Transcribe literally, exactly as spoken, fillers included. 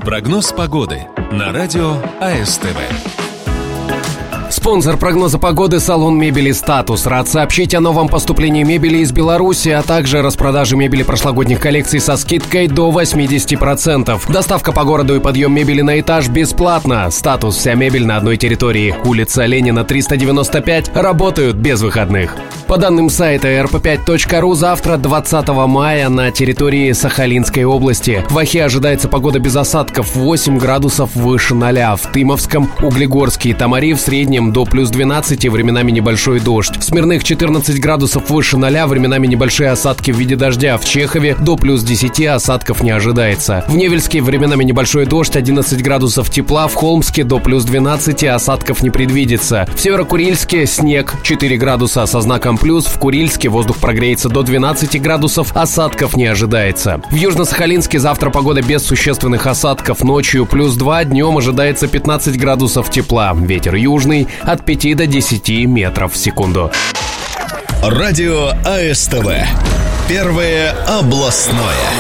Прогноз погоды на радио АСТВ. Спонсор прогноза погоды — салон мебели «Статус». Рад сообщить о новом поступлении мебели из Беларуси, а также распродаже мебели прошлогодних коллекций со скидкой до восемьдесят процентов. Доставка по городу и подъем мебели на этаж бесплатно. «Статус» — вся мебель на одной территории. Улица Ленина, триста девяносто пять. Работают без выходных. По данным сайта эр пэ пять точка ру, завтра, двадцатого мая, на территории Сахалинской области. В Ахе ожидается погода без осадков, восемь градусов выше ноля. В Тымовском, Углегорске и Тамари в среднем до плюс двенадцати, временами небольшой дождь. В Смирных четырнадцать градусов выше ноля, временами небольшие осадки в виде дождя. В Чехове до плюс десяти, осадков не ожидается. В Невельске временами небольшой дождь, одиннадцать градусов тепла. В Холмске до плюс двенадцати, осадков не предвидится. В Северо-Курильске снег, четыре градуса со знаком плюс. В Курильске воздух прогреется до двенадцати градусов, осадков не ожидается. В Южно-Сахалинске завтра погода без существенных осадков. Ночью плюс два, днем ожидается пятнадцать градусов тепла. Ветер южный от пяти до десяти метров в секунду. Радио АСТВ. Первое областное.